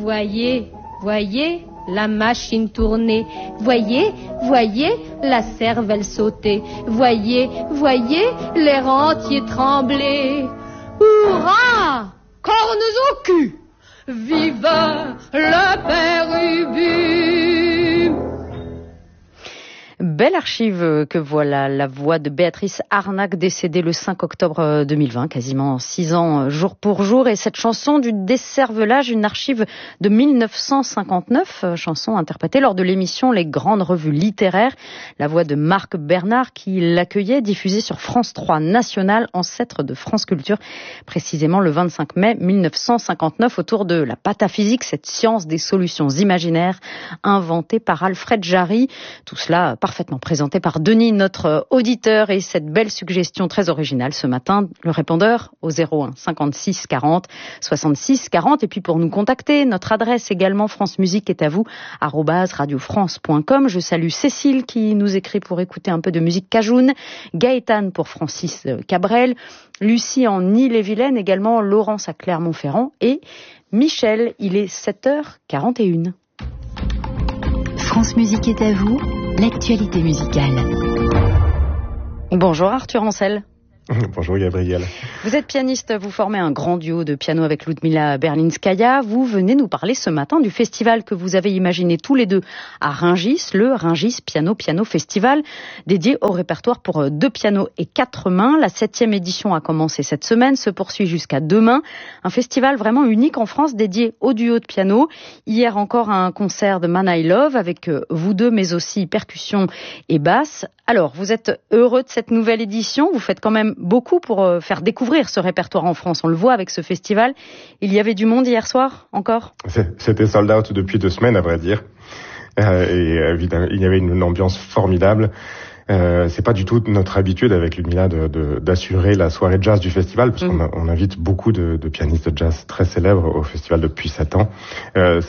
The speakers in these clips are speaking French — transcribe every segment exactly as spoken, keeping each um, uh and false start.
Voyez, voyez la machine tourner. Voyez, voyez la cervelle sauter. Voyez, voyez les rentiers trembler. Hurrah! Cornes au cul! Vive le père Ubu! Belle archive que voilà, la voix de Béatrice Arnac, décédée le cinq octobre deux mille vingt, quasiment six ans jour pour jour. Et cette chanson du décervelage, une archive de mille neuf cent cinquante-neuf, chanson interprétée lors de l'émission Les Grandes Revues Littéraires. La voix de Marc Bernard qui l'accueillait, diffusée sur France trois National, ancêtre de France Culture, précisément le vingt-cinq mai mille neuf cent cinquante-neuf, autour de la pataphysique, cette science des solutions imaginaires inventée par Alfred Jarry. Tout cela parfaitement présenté par Denis, notre auditeur, et cette belle suggestion très originale ce matin, le répondeur au zéro un cinquante-six quarante soixante-six quarante. Et puis pour nous contacter, notre adresse également, France Musique est à vous, arobase radiofrance point com. Je salue Cécile qui nous écrit pour écouter un peu de musique cajoune, Gaëtane pour Francis Cabrel, Lucie en Ille-et-Vilaine, également Laurence à Clermont-Ferrand et Michel. Il est sept heures quarante et une. France Musique est à vous, l'actualité musicale. Bonjour Arthur Ancel. Bonjour Gabriel. Vous êtes pianiste, vous formez un grand duo de piano avec Ludmila Berlinskaya. Vous venez nous parler ce matin du festival que vous avez imaginé tous les deux à Rungis, le Rungis Piano Piano Festival, dédié au répertoire pour deux pianos et quatre mains. La septième édition a commencé cette semaine, se poursuit jusqu'à demain. Un festival vraiment unique en France dédié au duo de piano. Hier encore un concert de Man I Love avec vous deux, mais aussi percussion et basse. Alors, vous êtes heureux de cette nouvelle édition. Vous faites quand même beaucoup pour faire découvrir ce répertoire en France. On le voit avec ce festival. Il y avait du monde hier soir, encore ? C'était sold out depuis deux semaines, à vrai dire. Euh, et évidemment, il y avait une ambiance formidable. Euh, c'est pas du tout notre habitude avec Ludmila de, de, d'assurer la soirée jazz du festival, parce mmh. qu'on a, on invite beaucoup de, de pianistes de jazz très célèbres au festival depuis sept ans. Euh,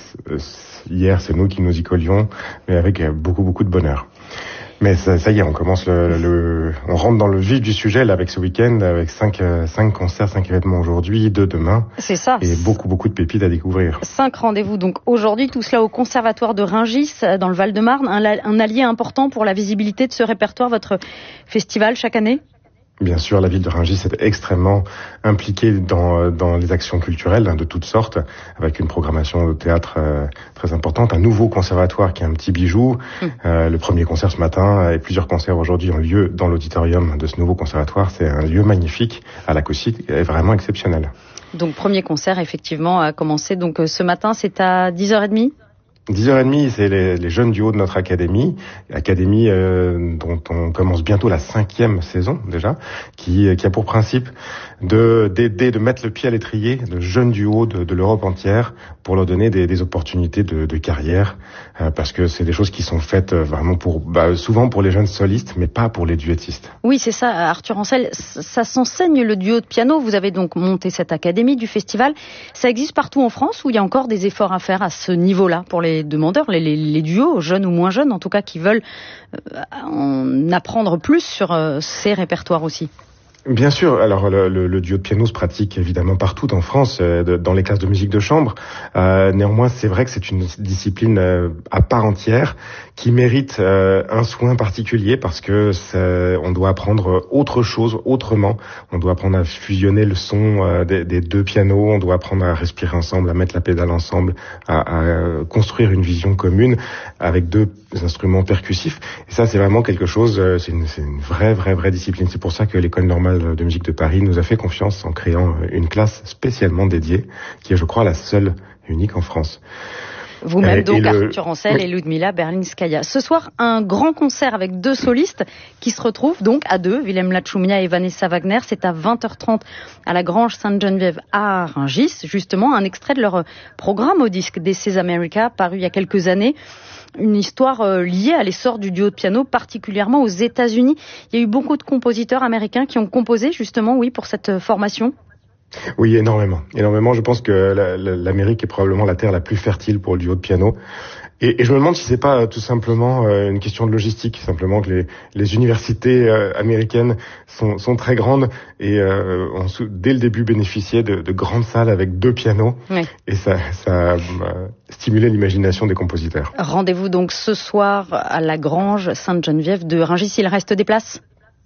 hier, c'est nous qui nous y collions, mais avec beaucoup, beaucoup de bonheur. Mais ça, ça y est, on commence le, le, on rentre dans le vif du sujet là avec ce week-end, avec cinq, cinq concerts, cinq événements aujourd'hui, deux demain. C'est ça. Et beaucoup, beaucoup de pépites à découvrir. Cinq rendez-vous donc aujourd'hui, tout cela au Conservatoire de Rungis, dans le Val-de-Marne, un, un allié important pour la visibilité de ce répertoire, votre festival chaque année. Bien sûr, la ville de Rungis est extrêmement impliquée dans, dans les actions culturelles hein, de toutes sortes, avec une programmation de théâtre euh, très importante, un nouveau conservatoire qui est un petit bijou. Mmh. Euh, le premier concert ce matin et plusieurs concerts aujourd'hui ont lieu dans l'auditorium de ce nouveau conservatoire. C'est un lieu magnifique, à l'acoustique, et vraiment exceptionnel. Donc premier concert effectivement a commencé donc ce matin, c'est à dix heures trente. dix heures trente, c'est les, les jeunes duos de notre académie, académie euh, dont on commence bientôt la cinquième saison déjà, qui, qui a pour principe de d'aider, de mettre le pied à l'étrier de jeunes duos de, de l'Europe entière pour leur donner des, des opportunités de, de carrière, euh, parce que c'est des choses qui sont faites vraiment pour, bah, souvent pour les jeunes solistes, mais pas pour les duettistes. Oui, c'est ça, Arthur Ancel, ça s'enseigne le duo de piano. Vous avez donc monté cette académie du festival. Ça existe partout en France ou il y a encore des efforts à faire à ce niveau-là pour les demandeurs, les, les, les duos, jeunes ou moins jeunes, en tout cas, qui veulent euh, en apprendre plus sur euh, ces répertoires aussi? Bien sûr. Alors le, le, le duo de piano se pratique évidemment partout en France, euh, de, dans les classes de musique de chambre. Euh, néanmoins, c'est vrai que c'est une discipline euh, à part entière qui mérite euh, un soin particulier parce que on doit apprendre autre chose autrement. On doit apprendre à fusionner le son euh, des, des deux pianos. On doit apprendre à respirer ensemble, à mettre la pédale ensemble, à, à construire une vision commune avec deux instruments percussifs. Et ça, c'est vraiment quelque chose. Euh, c'est, une, c'est une vraie, vraie, vraie discipline. C'est pour ça que l'École normale de musique de Paris nous a fait confiance en créant une classe spécialement dédiée, qui est, je crois, la seule et unique en France. Vous-même, donc, le... Arthur Ancel oui. et Ludmila Berlinskaya. Ce soir, un grand concert avec deux solistes qui se retrouvent donc à deux, Willem Lachumia et Vanessa Wagner. C'est à vingt heures trente à la Grange Sainte-Geneviève à Rungis. Justement, un extrait de leur programme au disque This is America, paru il y a quelques années. Une histoire euh, liée à l'essor du duo de piano, particulièrement aux États-Unis. Il y a eu beaucoup de compositeurs américains qui ont composé, justement, oui, pour cette euh, formation. Oui, énormément. Énormément. Je pense que la, la, l'Amérique est probablement la terre la plus fertile pour le duo de piano. Et, et je me demande si c'est pas euh, tout simplement euh, une question de logistique, simplement que les, les universités euh, américaines sont, sont très grandes et euh, ont dès le début bénéficié de, de grandes salles avec deux pianos. Oui. Et ça, ça a euh, stimulé l'imagination des compositeurs. Rendez-vous donc ce soir à la Grange Sainte-Geneviève de Rungis. Il reste des places ?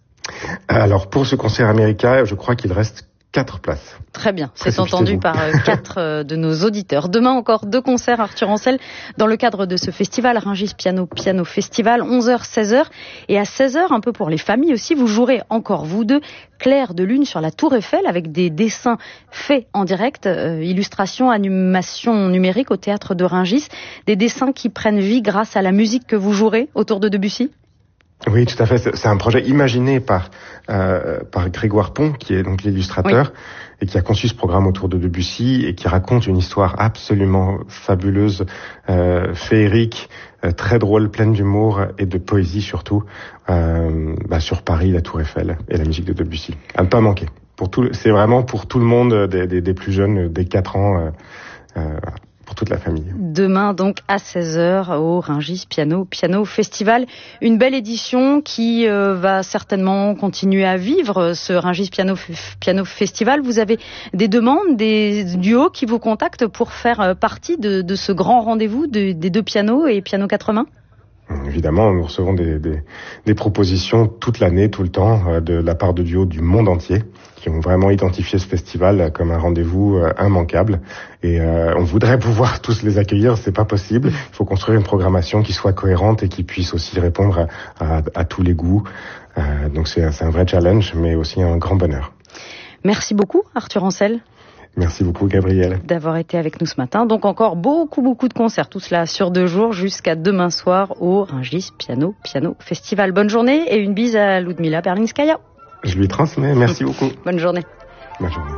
Alors pour ce concert américain, je crois qu'il reste quatre places. Très bien, c'est entendu par quatre de nos auditeurs. Demain encore deux concerts, Arthur Ancel, dans le cadre de ce festival, Rungis Piano Piano Festival, onze heures seize heures. Et à seize heures, un peu pour les familles aussi, vous jouerez encore, vous deux, Clair de Lune sur la Tour Eiffel, avec des dessins faits en direct, euh, illustrations, animation numérique au théâtre de Rungis, des dessins qui prennent vie grâce à la musique que vous jouerez autour de Debussy. Oui, tout à fait. C'est un projet imaginé par euh, par Grégoire Pont, qui est donc l'illustrateur, oui. et qui a conçu ce programme autour de Debussy et qui raconte une histoire absolument fabuleuse, euh, féerique, euh, très drôle, pleine d'humour et de poésie surtout, euh, bah, sur Paris, la Tour Eiffel et la musique de Debussy. À ne pas manquer. Pour tout, c'est vraiment pour tout le monde, des, des, des plus jeunes, des quatre ans. Euh, euh, pour toute la famille. Demain donc à seize heures au Rungis Piano Piano Festival, une belle édition qui euh, va certainement continuer à vivre, ce Rungis Piano Piano Festival. Vous avez des demandes, des duos qui vous contactent pour faire partie de, de ce grand rendez-vous de, des deux pianos et piano quatre mains? Évidemment, nous recevons des, des, des propositions toute l'année, tout le temps, euh, de la part de duos du monde entier, qui ont vraiment identifié ce festival comme un rendez-vous euh, immanquable. Et euh, on voudrait pouvoir tous les accueillir, c'est pas possible. Il faut construire une programmation qui soit cohérente et qui puisse aussi répondre à, à, à tous les goûts. Euh, donc c'est, c'est un vrai challenge, mais aussi un grand bonheur. Merci beaucoup, Arthur Ancel. Merci beaucoup, Gabrielle, d'avoir été avec nous ce matin. Donc encore beaucoup, beaucoup de concerts, tout cela sur deux jours jusqu'à demain soir au Rungis Piano Piano Festival. Bonne journée et une bise à Ludmila Berlinskaya. Je lui transmets. Merci beaucoup. Bonne journée. Bonne journée.